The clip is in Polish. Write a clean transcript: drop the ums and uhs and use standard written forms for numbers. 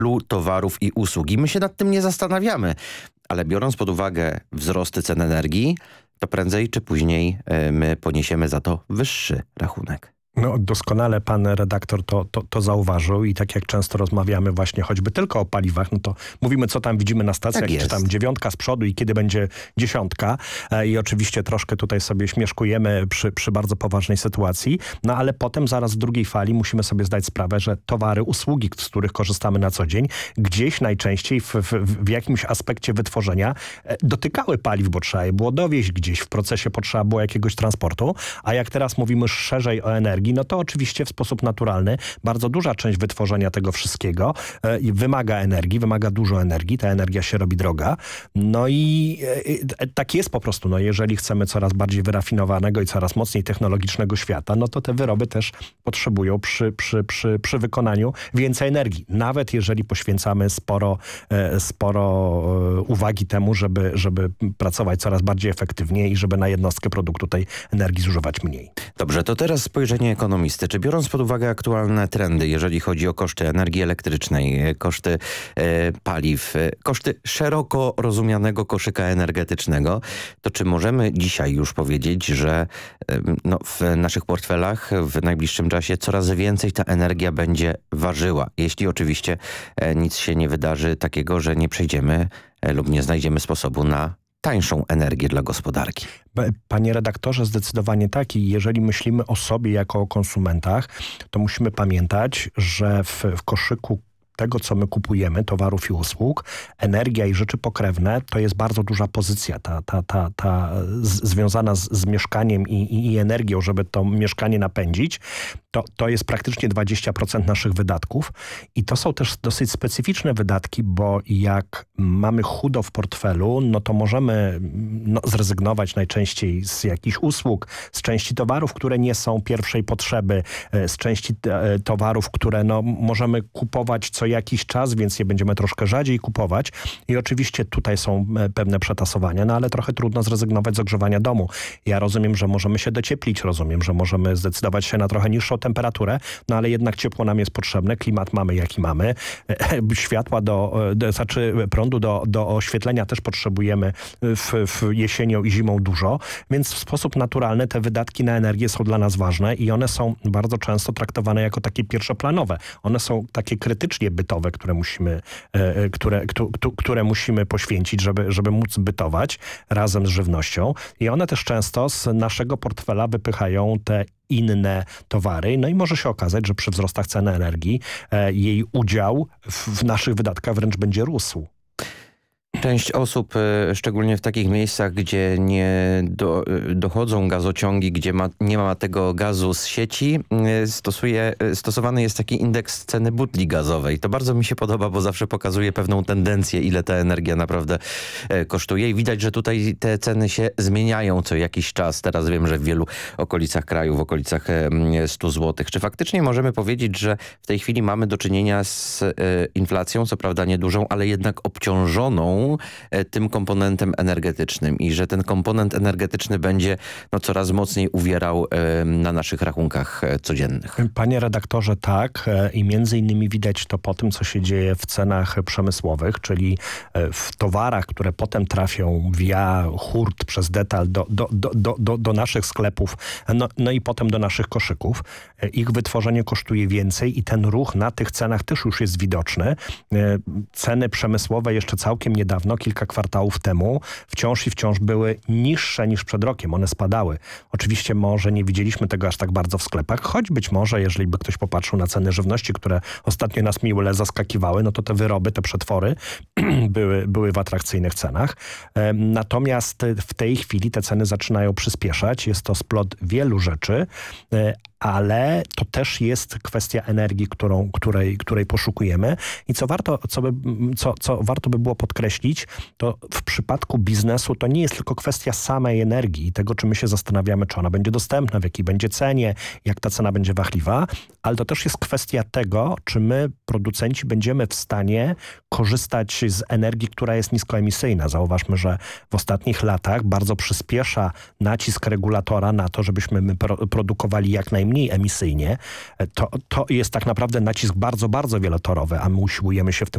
towarów i usług. I my się nad tym nie zastanawiamy, ale biorąc pod uwagę wzrosty cen energii, to prędzej czy później my poniesiemy za to wyższy rachunek. No doskonale pan redaktor to zauważył i tak jak często rozmawiamy właśnie choćby tylko o paliwach, no to mówimy co tam widzimy na stacjach, Tak czy tam 9 z przodu i kiedy będzie 10 i oczywiście troszkę tutaj sobie śmieszkujemy przy bardzo poważnej sytuacji, no ale potem zaraz w drugiej fali musimy sobie zdać sprawę, że towary, usługi, z których korzystamy na co dzień, gdzieś najczęściej w jakimś aspekcie wytworzenia dotykały paliw, bo trzeba je było dowieźć gdzieś, w procesie potrzeba było jakiegoś transportu, a jak teraz mówimy szerzej o energii, no to oczywiście w sposób naturalny bardzo duża część wytworzenia tego wszystkiego wymaga energii, wymaga dużo energii, ta energia się robi droga. No i tak jest po prostu, no jeżeli chcemy coraz bardziej wyrafinowanego i coraz mocniej technologicznego świata, no to te wyroby też potrzebują przy wykonaniu więcej energii. Nawet jeżeli poświęcamy sporo uwagi temu, żeby pracować coraz bardziej efektywnie i żeby na jednostkę produktu tej energii zużywać mniej. Dobrze, to teraz spojrzenie ekonomisty. Czy biorąc pod uwagę aktualne trendy, jeżeli chodzi o koszty energii elektrycznej, koszty paliw, koszty szeroko rozumianego koszyka energetycznego, to czy możemy dzisiaj już powiedzieć, że w naszych portfelach w najbliższym czasie coraz więcej ta energia będzie ważyła? Jeśli oczywiście nic się nie wydarzy takiego, że nie przejdziemy lub nie znajdziemy sposobu na tańszą energię dla gospodarki. Panie redaktorze, zdecydowanie tak. I jeżeli myślimy o sobie jako o konsumentach, to musimy pamiętać, że w koszyku tego, co my kupujemy, towarów i usług, energia i rzeczy pokrewne, to jest bardzo duża pozycja, związana z mieszkaniem i energią, żeby to mieszkanie napędzić. To jest praktycznie 20% naszych wydatków i to są też dosyć specyficzne wydatki, bo jak mamy chudo w portfelu, no to możemy zrezygnować najczęściej z jakichś usług, z części towarów, które nie są pierwszej potrzeby, z części towarów, które możemy kupować co jakiś czas, więc je będziemy troszkę rzadziej kupować i oczywiście tutaj są pewne przetasowania, no ale trochę trudno zrezygnować z ogrzewania domu. Ja rozumiem, że możemy się docieplić, rozumiem, że możemy zdecydować się na trochę niższą temperaturę, no ale jednak ciepło nam jest potrzebne, klimat mamy jaki mamy, światła prądu do oświetlenia też potrzebujemy jesienią i zimą dużo, więc w sposób naturalny te wydatki na energię są dla nas ważne i one są bardzo często traktowane jako takie pierwszoplanowe. One są takie krytycznie bytowe, które musimy poświęcić, żeby móc bytować razem z żywnością i one też często z naszego portfela wypychają te inne towary. No i może się okazać, że przy wzrostach ceny energii jej udział w naszych wydatkach wręcz będzie rósł. Część osób, szczególnie w takich miejscach, gdzie nie dochodzą gazociągi, gdzie nie ma tego gazu z sieci, stosowany jest taki indeks ceny butli gazowej. To bardzo mi się podoba, bo zawsze pokazuje pewną tendencję, ile ta energia naprawdę kosztuje. I widać, że tutaj te ceny się zmieniają co jakiś czas. Teraz wiem, że w wielu okolicach kraju, w okolicach 100 zł. Czy faktycznie możemy powiedzieć, że w tej chwili mamy do czynienia z inflacją, co prawda niedużą, ale jednak obciążoną tym komponentem energetycznym i że ten komponent energetyczny będzie coraz mocniej uwierał na naszych rachunkach codziennych. Panie redaktorze, tak i między innymi widać to po tym, co się dzieje w cenach przemysłowych, czyli w towarach, które potem trafią via hurt przez detal do naszych sklepów, no i potem do naszych koszyków. Ich wytworzenie kosztuje więcej i ten ruch na tych cenach też już jest widoczny. Ceny przemysłowe jeszcze całkiem niedawno, kilka kwartałów temu, wciąż były niższe niż przed rokiem. One spadały. Oczywiście może nie widzieliśmy tego aż tak bardzo w sklepach, choć być może, jeżeli by ktoś popatrzył na ceny żywności, które ostatnio nas mile zaskakiwały, no to te wyroby, te przetwory były w atrakcyjnych cenach. Natomiast w tej chwili te ceny zaczynają przyspieszać. Jest to splot wielu rzeczy, ale to też jest kwestia energii, której poszukujemy. I co warto by było podkreślić, to w przypadku biznesu to nie jest tylko kwestia samej energii i tego, czy my się zastanawiamy, czy ona będzie dostępna, w jakiej będzie cenie, jak ta cena będzie wahliwa, ale to też jest kwestia tego, czy my, producenci, będziemy w stanie korzystać z energii, która jest niskoemisyjna. Zauważmy, że w ostatnich latach bardzo przyspiesza nacisk regulatora na to, żebyśmy my produkowali jak najmniej emisyjnie. To jest tak naprawdę nacisk bardzo, bardzo wielotorowy, a my usiłujemy się w tym